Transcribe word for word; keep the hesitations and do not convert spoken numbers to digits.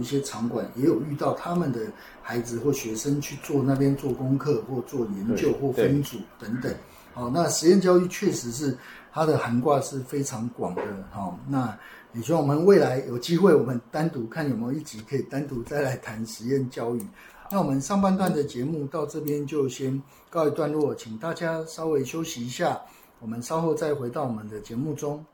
一些场馆也有遇到他们的孩子或学生去做那边做功课或做研究或分组等等。好，那实验教育确实是它的涵盖是非常广的。好，那也希望我们未来有机会，我们单独看有没有一集可以单独再来谈实验教育。那我们上半段的节目到这边就先告一段落，请大家稍微休息一下，我们稍后再回到我们的节目中。